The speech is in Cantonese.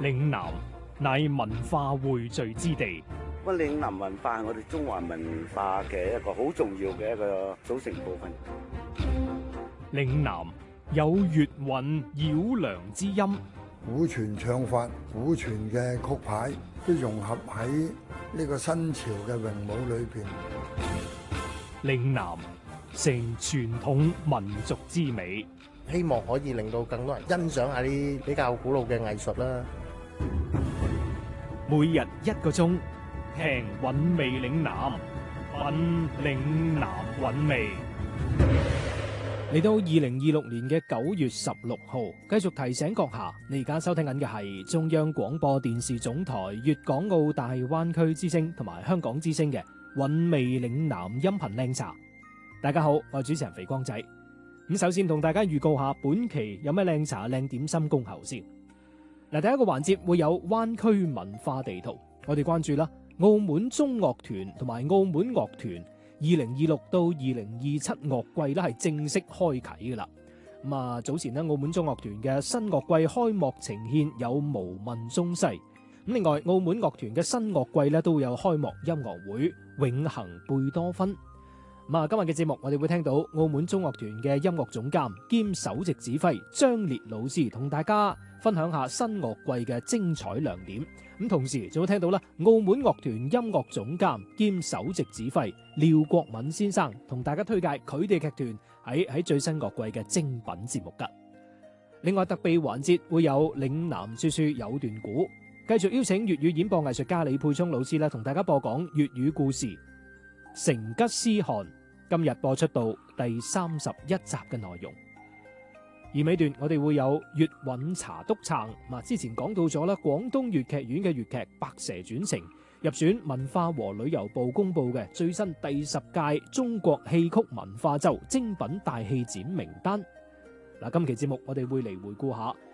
嶺南乃文化匯聚之地， 咁嶺南文化係我哋中華文化嘅一個好重要嘅一個組成部分。 嶺南有粵韻繞梁之音， 古傳唱法、古傳嘅曲牌都融合喺呢個新潮嘅詠舞裏邊。 嶺南成傳統民族之美， 希望可以令到更多人欣賞下啲比較古老嘅藝術啦。 每日1個鐘，聽韻味嶺南，品嶺南韻味。嚟到2026年嘅9月16號，繼續提醒閣下，你而家收聽緊嘅係中央廣播電視總台粵港澳大灣區之聲同埋香港之聲嘅韻味嶺南音頻靚茶。大家好，我係主持人肥光仔。咁首先同大家預告下本期有咩靚茶靚點心恭候先。嗱，第一個環節會有灣區文化地圖，我哋關注啦，澳門中樂團同埋澳門樂團2026到2027樂季咧係正式開啟噶啦。咁啊，早前咧澳門中樂團嘅新樂季開幕呈獻有無問中西。咁另外澳門樂團嘅新樂季咧都會有開幕音樂會永恆貝多芬。咁啊，今日嘅節目我哋會聽到澳門中樂團嘅音樂總監兼首席指揮張烈老師同大家分享下新樂季嘅精彩亮點。咁同時仲會聽到啦，澳門樂團音樂總監兼首席指揮廖國敏先生同大家推介佢哋劇團喺最新樂季嘅精品節目噶。另外特備環節會有嶺南說說有段古，繼續邀請粵語演播藝術家李沛聰老師咧同大家播講粵語故事成吉思汗。今日播出到第31集嘅內容，而尾段我哋會有粵韻茶督撐。之前講到咗啦，廣東粵劇院嘅粵劇《白蛇傳情》入選文化和旅遊部公布嘅最新第10屆中國戲曲文化周精品大戲展名單。今期節目我哋會嚟回顧下